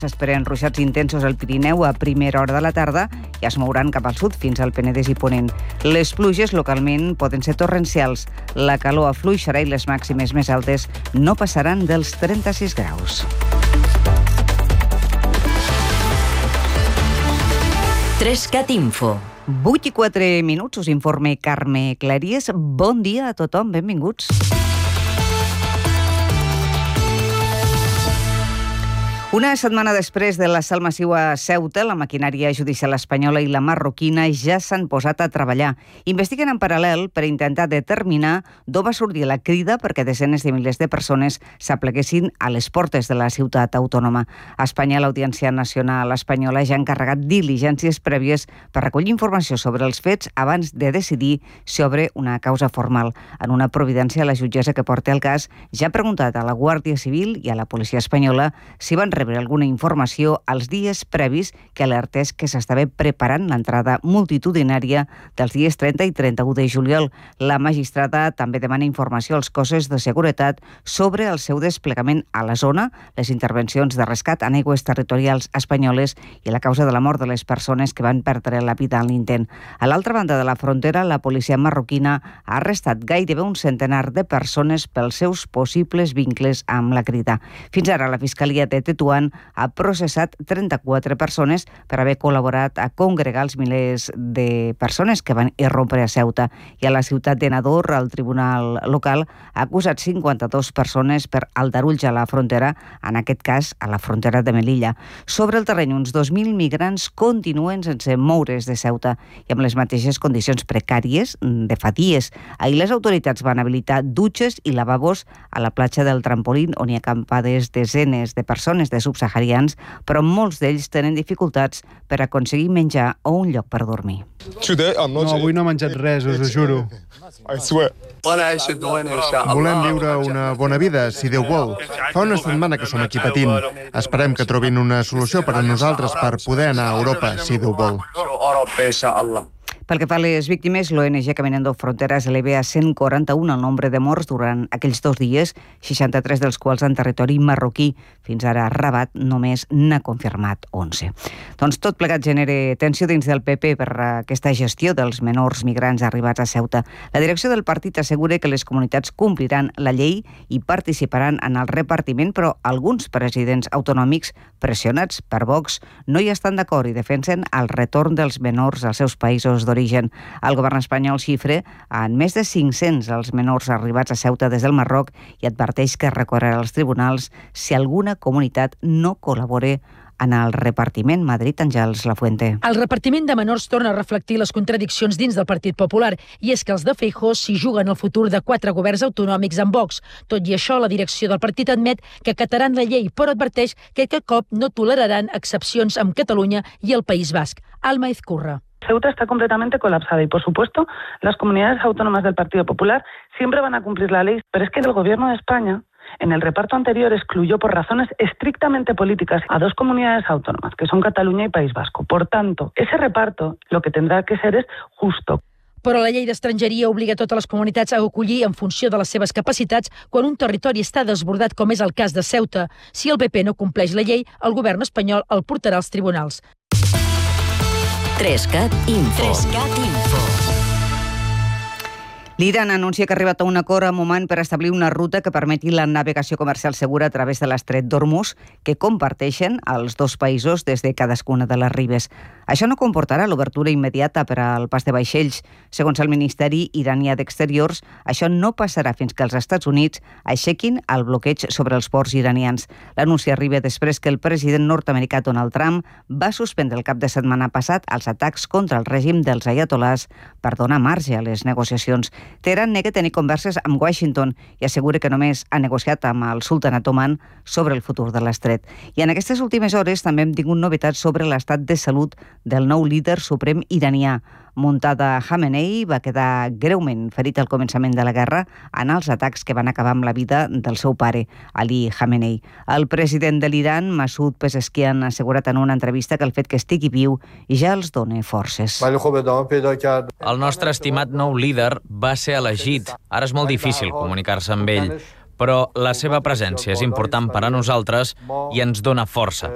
S'esperen ruixats intensos al Pirineu a primera hora de la tarda i es mouran cap al sud fins al Penedès i Ponent. Les pluges localment poden ser torrencials. La calor afluixarà i les màximes més altes no passaran dels 36 graus. 3CAT Info. 8 i 4 minuts, us informe Carme Clàries. Bon dia a tothom, benvinguts. Una setmana després de l'assalt massiu a Ceuta, la maquinària judicial espanyola i la marroquina ja s'han posat a treballar. Investiguen en paral·lel per intentar determinar d'on va sortir la crida perquè desenes de milers de persones s'apleguessin a les portes de la ciutat autònoma. A Espanya, l'Audiència Nacional espanyola ja ha encarregat diligències prèvies per recollir informació sobre els fets abans de decidir sobre una causa formal. En una providència, la jutgessa que porta el cas ja ha preguntat a la Guàrdia Civil i a la policia espanyola si van rebre alguna informació als dies previs que alertés que s'estava preparant l'entrada multitudinària dels dies 30 i 31 de juliol. La magistrada també demana informació als cossos de seguretat sobre el seu desplegament a la zona, les intervencions de rescat en aigües territorials espanyoles i la causa de la mort de les persones que van perdre la vida en l'intent. A l'altra banda de la frontera, la policia marroquina ha arrestat gairebé un centenar de persones pels seus possibles vincles amb la crida. Fins ara, la Fiscalia de Tetuán ha processat 34 persones per haver col·laborat a congregar els milers de persones que van irrompre a Ceuta. I a la ciutat de Nador, el tribunal local ha acusat 52 persones per aldarulls a la frontera, en aquest cas a la frontera de Melilla. Sobre el terreny, uns 2.000 migrants continuen sense moure's de Ceuta i amb les mateixes condicions precàries de fa dies. Ahir les autoritats van habilitar dutxes i lavabos a la platja del Trampolín, on hi ha acampades desenes de persones de subsaharians, però molts d'ells tenen dificultats per aconseguir menjar o un lloc per dormir. No, avui no he menjat res, us ho juro. Volem viure una bona vida, si Déu vol. Fa una setmana que som aquí patint. Esperem que trobin una solució per a nosaltres per poder anar a Europa, si Déu vol. Pel que fa a les víctimes, l'ONG Caminando Fronteras eleva a 141 el nombre de morts durant aquells 2 dies, 63 dels quals en territori marroquí. Fins ara Rabat només n'ha confirmat 11. Doncs tot plegat genera tensió dins del PP per aquesta gestió dels menors migrants arribats a Ceuta. La direcció del partit assegura que les comunitats compliran la llei i participaran en el repartiment, però alguns presidents autonòmics pressionats per Vox no hi estan d'acord i defensen el retorn dels menors als seus països d'origen. El govern espanyol xifra en més de 500 els menors arribats a Ceuta des del Marroc i adverteix que recorrerà als tribunals si alguna comunitat no col·labora en el repartiment. Madrid, Àngels Lafuente. El repartiment de menors torna a reflectir les contradiccions dins del Partit Popular, i és que els de Feijóo s'hi juguen el futur de 4 governs autonòmics amb Vox. Tot i això, la direcció del partit admet que acataran la llei, però adverteix que aquest cop no toleraran excepcions amb Catalunya i el País Basc. Alma Izcurra. Ceuta está completamente colapsada y, por supuesto, las comunidades autónomas del Partido Popular siempre van a cumplir la ley, pero es que el gobierno de España, en el reparto anterior, excluyó por razones estrictamente políticas a 2 comunidades autónomas, que son Cataluña y País Vasco. Por tanto, ese reparto lo que tendrá que ser es justo. Però la llei d'estrangeria obliga totes les comunitats a acollir en funció de les seves capacitats quan un territori està desbordat, com és el cas de Ceuta. Si el PP no compleix la llei, el govern espanyol el portarà als tribunals. 3CAT Info. L'Iran anuncia que ha arribat a un acord amb Oman per establir una ruta que permeti la navegació comercial segura a través de l'estret d'Hormuz, que comparteixen els 2 països des de cadascuna de les ribes. Això no comportarà l'obertura immediata per al pas de vaixells. Segons el Ministeri iranià d'Exteriors, això no passarà fins que els Estats Units aixequin el bloqueig sobre els ports iranians. L'anunci arriba després que el president nord-americà Donald Trump va suspendre el cap de setmana passat els atacs contra el règim dels ayatolás per donar marge a les negociacions. Teheran nega tenir converses amb Washington i assegura que només ha negociat amb el sultanat Oman sobre el futur de l'estret. I en aquestes últimes hores també hem tingut novetats sobre l'estat de salut del nou líder suprem iranià. Muntada Khamenei va quedar greument ferit al començament de la guerra en els atacs que van acabar amb la vida del seu pare, Ali Khamenei. El president de l'Iran, Masoud Pezeshkian, ha assegurat en una entrevista que el fet que estigui viu ja els dona forces. El nostre estimat nou líder va ser elegit. Ara és molt difícil comunicar-se amb ell, però la seva presència és important per a nosaltres i ens dona força.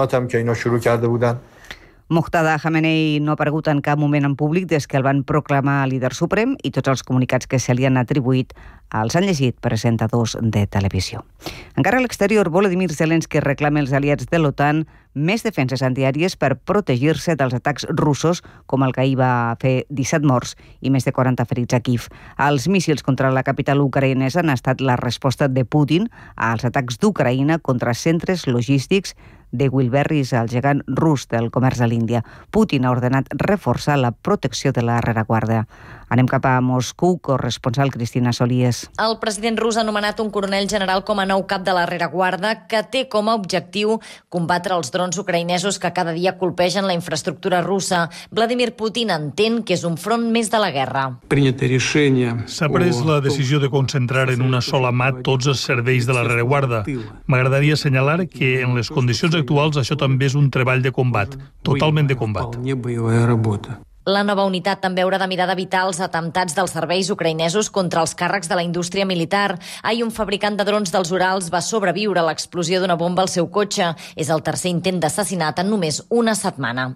Moqtada Khamenei no ha aparegut en cap moment en públic des que el van proclamar líder suprem i tots els comunicats que se li han atribuït els han llegit presentadors de televisió. Encara a l'exterior, Volodymyr Zelensky reclama als aliats de l'OTAN més defenses antiaèries per protegir-se dels atacs russos, com el que ahir va fer 17 morts i més de 40 ferits a Kiev. Els míssils contra la capital ucraïnesa han estat la resposta de Putin als atacs d'Ucraïna contra centres logístics de Wilberris, el gegant rus del comerç a l'Índia. Putin ha ordenat reforçar la protecció de la rereguarda. Anem cap a Moscou, corresponsal Cristina Solies. El president rus ha nomenat un coronel general com a nou cap de la rereguarda que té com a objectiu combatre els drons ucraïnesos que cada dia colpegen la infraestructura russa. Vladimir Putin entén que és un front més de la guerra. S'ha pres la decisió de concentrar en una sola mà tots els serveis de la rereguarda. M'agradaria assenyalar que en les condicions actuals això també és un treball de combat, totalment de combat. La nova unitat també haurà de mirar d'evitar els atemptats dels serveis ucraïnesos contra els càrrecs de la indústria militar. Ahir un fabricant de drons dels Urals va sobreviure a l'explosió d'una bomba al seu cotxe. És el tercer intent d'assassinat en només una setmana.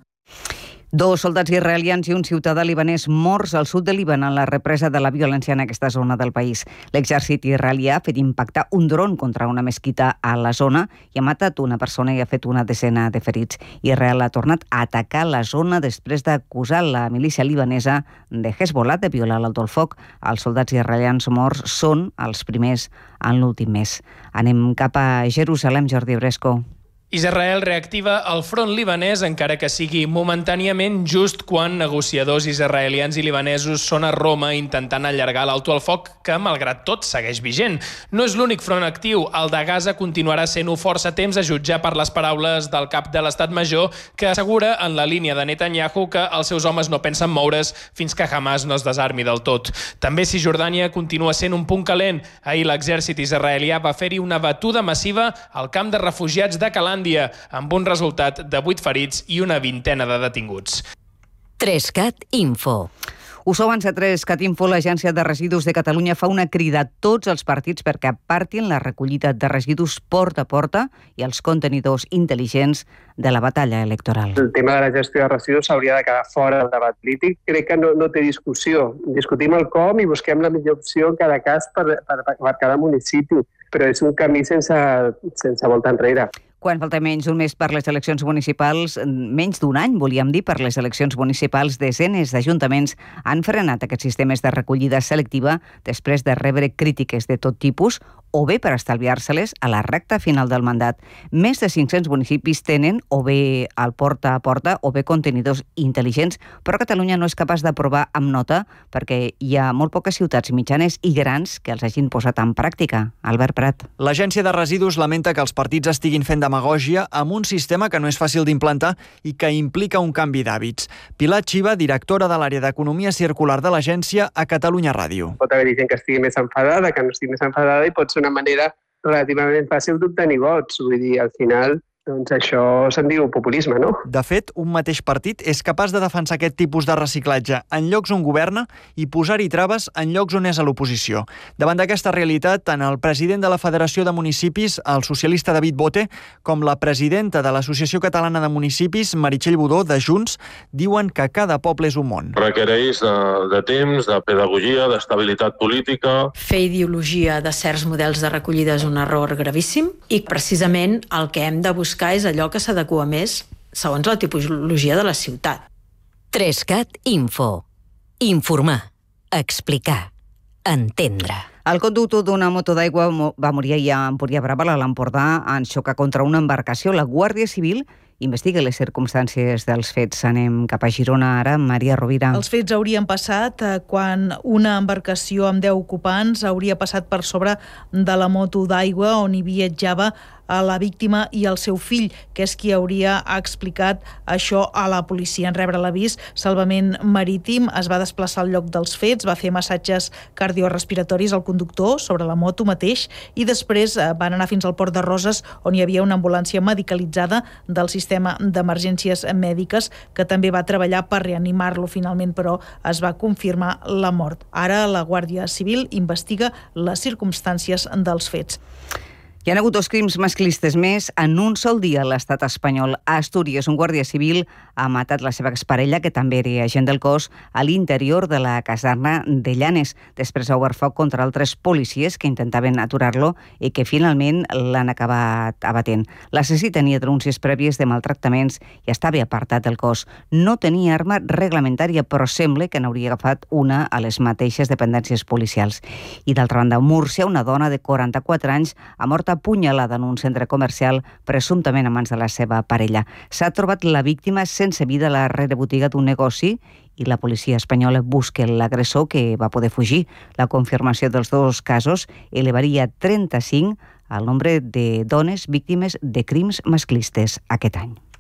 2 soldats israelians i un ciutadà libanès morts al sud de Líban en la represa de la violència en aquesta zona del país. L'exèrcit israelià ha fet impactar un dron contra una mesquita a la zona i ha matat una persona i ha fet una desena de ferits. Israel ha tornat a atacar la zona després d'acusar la milícia libanesa de Hezbollah de violar l'alto el foc. Els soldats israelians morts són els primers en l'últim mes. Anem cap a Jerusalem, Jordi Bresco. Israel reactiva el front libanès, encara que sigui momentàniament, just quan negociadors israelians i libanesos són a Roma intentant allargar l'alto al foc, que, malgrat tot, segueix vigent. No és l'únic front actiu. El de Gaza continuarà sent-ho força temps, a jutjar per les paraules del cap de l'Estat Major, que assegura en la línia de Netanyahu que els seus homes no pensen moure's fins que Hamas no es desarmi del tot. També Cisjordània continua sent un punt calent. Ahir l'exèrcit israelià va fer-hi una batuda massiva al camp de refugiats de Calàndria, amb un resultat de 8 ferits i una vintena de detinguts. 3CAT Info. Ho sou abans de 3CAT Info, l'Agència de Residus de Catalunya fa una crida a tots els partits perquè apartin la recollida de residus porta a porta i els contenidors intel·ligents de la batalla electoral. El tema de la gestió de residus s'hauria de quedar fora del debat polític. Crec que no té discussió. Discutim el com i busquem la millor opció en cada cas per cada municipi, però és un camí sense volta enrere. Quan falta menys d'un mes per les eleccions municipals, menys d'un any, volíem dir, per les eleccions municipals, desenes d'ajuntaments han frenat aquests sistemes de recollida selectiva després de rebre crítiques de tot tipus o bé per estalviar-se-les a la recta final del mandat. Més de 500 municipis tenen o bé el porta a porta o bé contenidors intel·ligents, però Catalunya no és capaç d'aprovar amb nota perquè hi ha molt poques ciutats mitjanes i grans que els hagin posat en pràctica. Albert Prat. L'Agència de Residus lamenta que els partits estiguin fent demagògia amb un sistema que no és fàcil d'implantar i que implica un canvi d'hàbits. Pilar Xiva, directora de l'àrea d'Economia Circular de l'agència, a Catalunya Ràdio. Pot haver-hi gent que estigui més enfadada, que no estigui més enfadada, i pot ser una manera relativament fàcil d'obtenir vots. Vull dir, al final, doncs això se'n diu populisme, no? De fet, un mateix partit és capaç de defensar aquest tipus de reciclatge en llocs on governa i posar-hi traves en llocs on és a l'oposició. Davant d'aquesta realitat, tant el president de la Federació de Municipis, el socialista David Bote, com la presidenta de l'Associació Catalana de Municipis, Meritxell Budó, de Junts, diuen que cada poble és un món. Requereix de temps, de pedagogia, d'estabilitat política. Fer ideologia de certs models de recollida és un error gravíssim i precisament el que hem de buscar és allò que s'adequa més segons la tipologia de la ciutat. 3CAT Info. Informar, explicar, entendre. El conductor d'una moto d'aigua va morir ahir a Empuriabrava, a l'Empordà, en xocar contra una embarcació. La Guàrdia Civil investiga les circumstàncies dels fets. Anem cap a Girona ara, Maria Rovira. Els fets haurien passat quan una embarcació amb 10 ocupants hauria passat per sobre de la moto d'aigua on hi viatjava a la víctima i al seu fill, que és qui hauria explicat això a la policia. En rebre l'avís, Salvament Marítim es va desplaçar al lloc dels fets, va fer massatges cardiorespiratoris al conductor sobre la moto mateix i després van anar fins al Port de Roses, on hi havia una ambulància medicalitzada del sistema d'emergències mèdiques que també va treballar per reanimar-lo. Finalment, però, es va confirmar la mort. Ara la Guàrdia Civil investiga les circumstàncies dels fets. Hi ha hagut 2 crims masclistes més en un sol dia a l'estat espanyol. A Astúries, un guàrdia civil ha matat la seva exparella, que també era agent del cos, a l'interior de la caserna de Llanes. Després ha obert foc contra altres policies que intentaven aturar-lo i que finalment l'han acabat abatent. L'assassí tenia denúncies prèvies de maltractaments i estava apartat del cos. No tenia arma reglamentària, però sembla que n'hauria agafat una a les mateixes dependències policials. I d'altra banda, a Múrcia, una dona de 44 anys ha mort apunyalada en un centre comercial, presumptament a mans de la seva parella. S'ha trobat la víctima sense vida a la rerebotiga d'un negoci i la policia espanyola busca l'agressor, que va poder fugir. La confirmació dels 2 casos elevaria a 35 el nombre de dones víctimes de crims masclistes aquest any.